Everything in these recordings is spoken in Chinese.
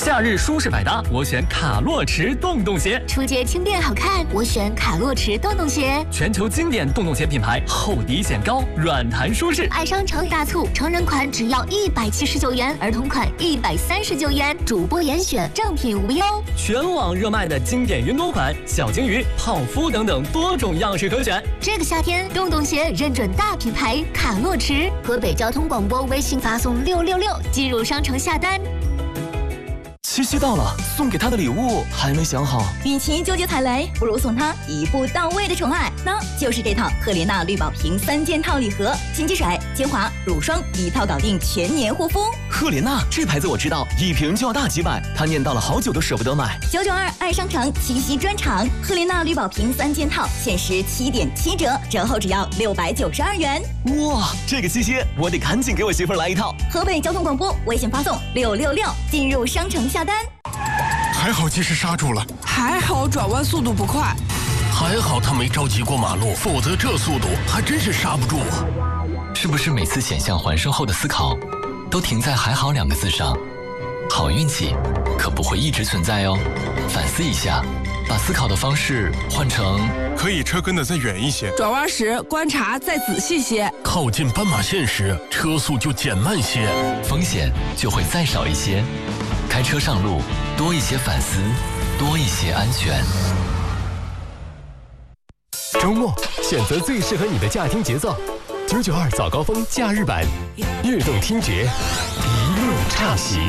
夏日舒适百搭，我选卡洛驰洞洞鞋。 出街轻便好看，我选卡洛驰洞洞鞋。 全球经典洞洞鞋品牌，厚底显高，软弹舒适。 爱商城大促，成人款只要179元，儿童款139元，主播严选，正品无忧。 全网热卖的经典运动款，小鲸鱼、泡芙等等多种样式可选。 这个夏天，洞洞鞋认准大品牌卡洛驰。河北交通广播微信发送666进入商城下单。 七夕到了，送给他的礼物还没想好。 与其纠结踩雷，不如送他一步到位的宠爱，那就是这套赫莲娜绿宝瓶3件套礼盒，金鸡水、精华、乳霜一套搞定全年护肤。 赫莲娜这牌子我知道，一瓶就要大几百，他念叨了好久都舍不得买。 992爱商城七夕专场，赫莲娜绿宝瓶3件套，限时7.7折，折后只要692元。 哇，这个七夕我得赶紧给我媳妇儿来一套。 河北交通广播微信发送666进入商城下单。 还好及时刹住了， 还好转弯速度不快， 还好他没着急过马路，否则这速度还真是刹不住啊！ 是不是每次险象环生后的思考都停在还好2个字上？好运气可不会一直存在哦，反思一下，把思考的方式换成可以车跟得再远一些， 转弯时观察再仔细些， 靠近斑马线时车速就减慢些， 风险就会再少一些。开车上路，多一些反思，多一些安全。 周末选择最适合你的驾听节奏，992早高峰假日版，悦动听觉，一路畅行。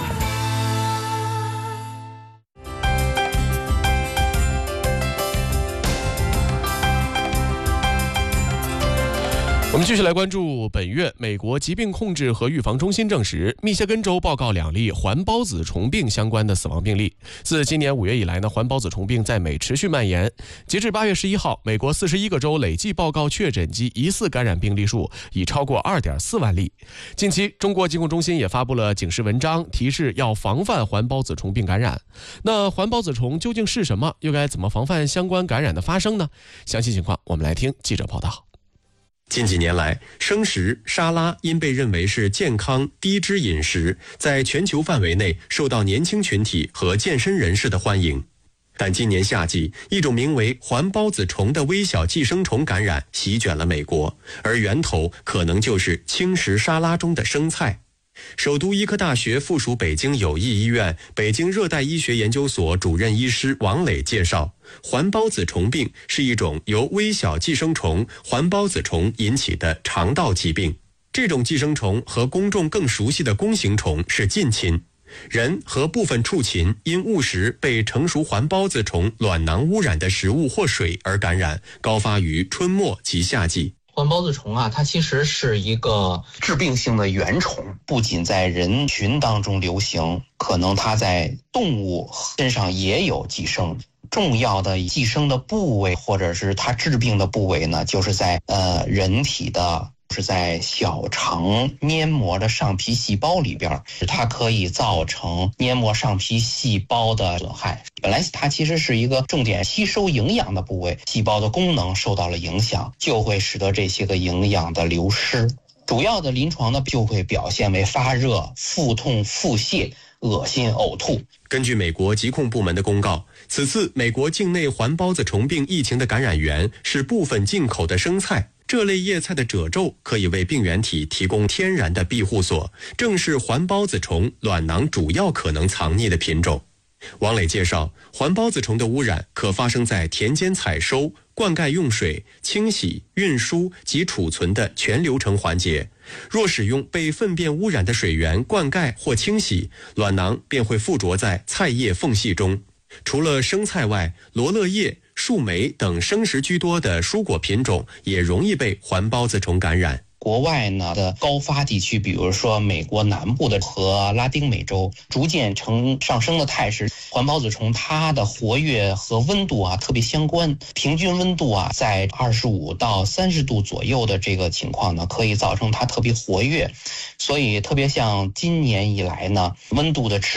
我们继续来关注本月美国疾病控制和预防中心证实，密歇根州报告2例环孢子虫病相关的死亡病例。自今年5月以来呢，环孢子虫病在美持续蔓延。截至8月11号，美国41个州累计报告确诊及疑似感染病例数已超过2.4万例。近期，中国疾控中心也发布了警示文章，提示要防范环孢子虫病感染。那环孢子虫究竟是什么？又该怎么防范相关感染的发生呢？详细情况我们来听记者报道。 近几年来，生食、沙拉因被认为是健康低脂饮食，在全球范围内受到年轻群体和健身人士的欢迎。但今年夏季，一种名为环孢子虫的微小寄生虫感染席卷了美国，而源头可能就是轻食沙拉中的生菜。首都医科大学附属北京友谊医院北京热带医学研究所主任医师王磊介绍，环孢子虫病是一种由微小寄生虫环孢子虫引起的肠道疾病。这种寄生虫和公众更熟悉的弓形虫是近亲，人和部分畜禽因误食被成熟环孢子虫卵囊污染的食物或水而感染，高发于春末及夏季。 环孢子虫啊，它其实是一个致病性的原虫，不仅在人群当中流行，可能它在动物身上也有寄生。重要的寄生的部位或者是它致病的部位呢，就是在人体的是在小肠黏膜的上皮细胞里边，它可以造成黏膜上皮细胞的损害。本来它其实是一个重点吸收营养的部位，细胞的功能受到了影响，就会使得这些个营养的流失。主要的临床呢就会表现为发热、腹痛、腹泻、恶心、呕吐。 根据美国疾控部门的公告，此次美国境内环孢子虫病疫情的感染源是部分进口的生菜。这类叶菜的褶皱可以为病原体提供天然的庇护所，正是环孢子虫卵囊主要可能藏匿的品种。王磊介绍，环孢子虫的污染可发生在田间采收、灌溉用水、清洗、运输及储存的全流程环节。若使用被粪便污染的水源灌溉或清洗，卵囊便会附着在菜叶缝隙中。除了生菜外，罗勒叶、树莓等生食居多的蔬果品种也容易被环孢子虫感染。 国外呢的高发地区，比如说美国南部的和拉丁美洲，逐渐呈上升的态势。环孢子虫它的活跃和温度啊特别相关，平均温度啊在25到30度左右的这个情况呢，可以造成它特别活跃。所以特别像今年以来呢，温度的持